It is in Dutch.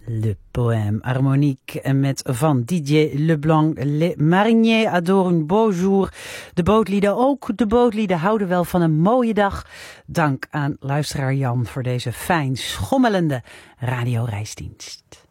Le Poème Harmonique met van Didier Leblanc. Les mariniers adorent un beau jour. De bootlieden ook. De bootlieden houden wel van een mooie dag. Dank aan luisteraar Jan voor deze fijn schommelende radioreisdienst.